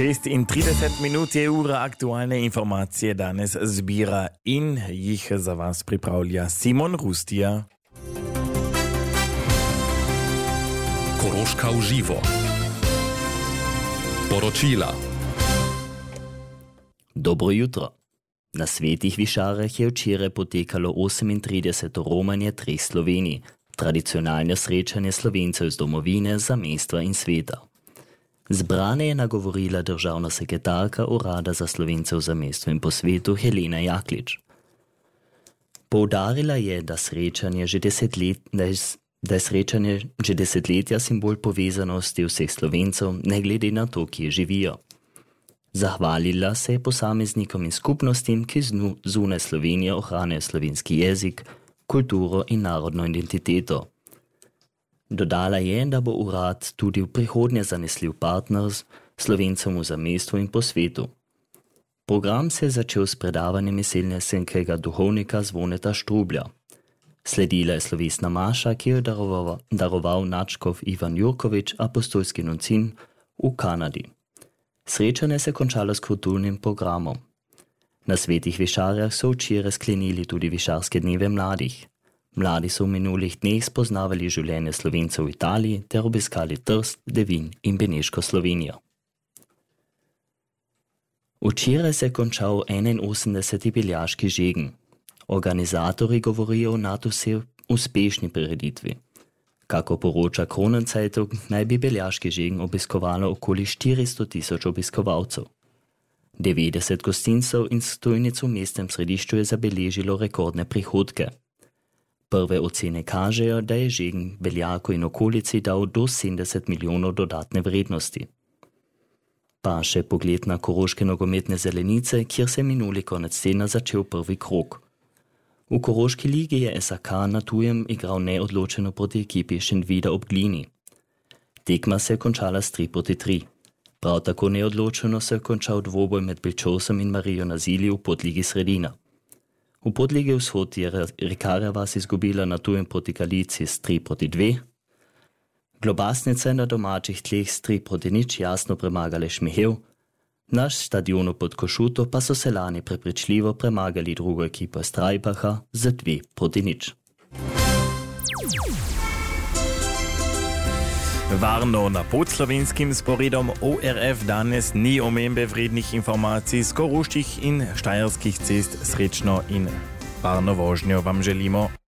6:30 je ura aktualne informacije danes zbira in jih za vas pripravlja Simon Rustija. Koroška v živo. Poročila. Dobro jutro. Na Svetih Višarah je včeraj potekalo 38. romanje treh Slovenij, tradicionalno srečanje Slovencev z domovine, zamestva in sveta. Zbrane je nagovorila državna sekretarka Urada za Slovence v zamestvu in po svetu Helena Jaklič. Poudarila je, da je srečanje že desetletja simbol povezanosti vseh Slovencev, ne glede na to, kje živijo. Zahvalila se je posameznikom in skupnostim, ki zunaj Slovenije ohranjajo slovenski jezik, kulturo in narodno identiteto. Dodala je, da bo urad tudi v prihodnje zanesljiv partner Slovencem v zamestvu in po svetu. Program se je začel s predavanjem selnesenkega duhovnika Zvoneta Štrublja. Sledila je slovesna maša, ki jo je daroval nadškof Ivan Jurkovič, apostolski nuncin v Kanadi. Srečanje se je končalo s kulturnim programom. Na Svetih Višarjah so včeraj sklenili tudi Višarske dneve mladih. Mladi so v minulih dneh spoznavali življenje Slovencev v Italiji ter obiskali Trst, Devin in Beneško Slovenijo. Včeraj se je končal 81. beljaški žegen. Organizatorji govorijo o nadvse uspešni prireditvi. Kako poroča Kronenzeitung, naj bi beljaški žegen obiskovalo okoli 400.000 obiskovalcev. 90 gostincev in stojnic v mestnem središču je zabeležilo rekordne prihodke. Prve ocene kažejo, da je žegen Beljaku in okolici dal do 70 milijonov dodatne vrednosti. Pa še pogled na koroške nogometne zelenice, kjer se je minuli konec tedna začel prvi krog. V Koroški ligi je SAK na tujem igral neodločeno proti ekipi Šentvida ob Glini. Tekma se je končala s 3:3. Prav tako neodločeno se je končal dvoboj med Bilčovcem in Marijo na Zilji v podligi Sredina. V podligi Vzhod je Rekarja vas izgubila na tujem proti Galici s 3:2. Globasnice na domačih tleh s 3:0 jasno premagale Šmihev. Na stadionu pod Košuto pa so se lani prepričljivo premagali drugo ekipo Strajbacha z 2:0. Varno na podslovenskim sporedom ORF danes ni omembe vrednih informacij z koroških in štajerskih cest. Srečno in varno vožnjo vam želimo.